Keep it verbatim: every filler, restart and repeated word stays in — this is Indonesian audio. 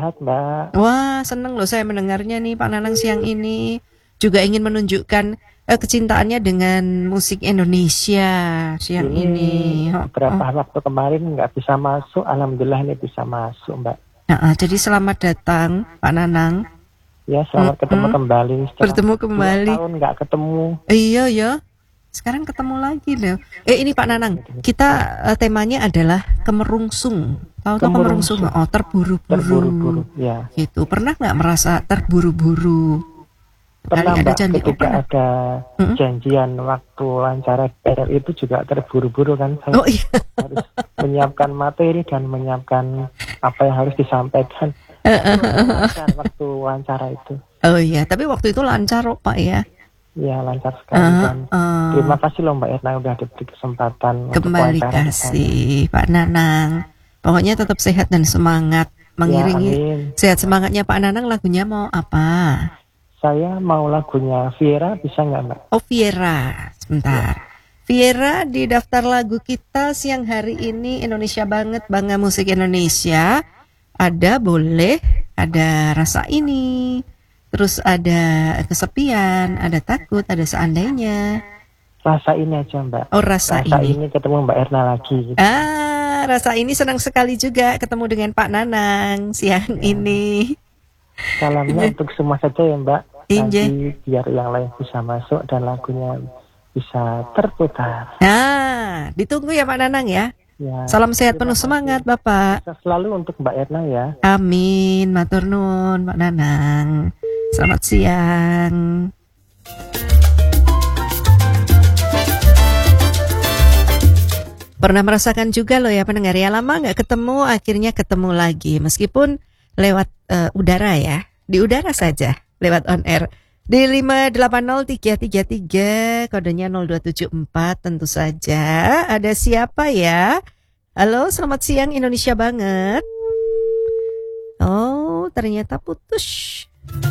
sehat, Mbak. Wah, seneng loh saya mendengarnya nih Pak Nanang siang ini. Juga ingin menunjukkan eh, kecintaannya dengan musik Indonesia siang ini. Ini Oh, beberapa oh. waktu kemarin nggak bisa masuk, alhamdulillah ini bisa masuk, Mbak. Nah, ah, jadi selamat datang Pak Nanang. Ya, selamat Mm-mm. ketemu kembali. Setelah Bertemu dua kembali. tahun nggak ketemu. Iya ya. Sekarang ketemu lagi loh. Eh ini Pak Nanang, kita eh, temanya adalah kemerungsung. Tahu tuh kemerungsung? Kemerungsung. Oh, terburu-buru. Terburu-buru, ya. Gitu. Pernah nggak merasa terburu-buru? Pernah, Kali ada Mbak, janji. Oh, ketika pernah. ada Mm-mm. janjian waktu wawancara D R itu juga terburu-buru kan. Saya Oh iya. harus menyiapkan materi dan menyiapkan apa yang harus disampaikan. Eh, eh, Tapi eh, eh. lancar waktu wawancara itu. Oh iya, tapi waktu itu lancar kok Pak ya. Ya, lancar sekali. Eh, Dan eh. terima kasih loh Mbak Erna udah diberi kesempatan untuk Kembali wawancara di sana. kasih Pak Nanang. Pokoknya tetap sehat dan semangat. Mengiringi Ya, amin. sehat semangatnya Pak Nanang, lagunya mau apa? Saya mau lagunya Viera, bisa nggak Mbak? Oh Viera, sebentar. Viera di daftar lagu kita siang hari ini Indonesia banget, bangga musik Indonesia. Ada boleh, ada rasa ini, terus ada kesepian, ada takut, ada seandainya. Rasa ini aja Mbak. Oh rasa, Rasa ini. ini ketemu Mbak Erna lagi. Gitu. Ah, rasa ini senang sekali juga ketemu dengan Pak Nanang siang Ya. ini. Salamnya untuk semua saja ya Mbak. Inje. Nanti biar yang lain bisa masuk dan lagunya bisa terputar. Nah, ditunggu ya Pak Nanang ya. Ya, Salam sehat terima penuh kasih. semangat Bapak. Sukses selalu untuk Mbak Erna ya. Amin, matur nuwun Pak Nanang. Selamat siang. Pernah merasakan juga loh ya pendengar ya, lama nggak ketemu, akhirnya ketemu lagi meskipun lewat uh, udara ya, di udara saja, lewat on air. Di lima delapan nol tiga tiga tiga, kodenya nol dua tujuh empat tentu saja. Ada siapa ya? Halo, selamat siang Indonesia banget. Oh, ternyata putus.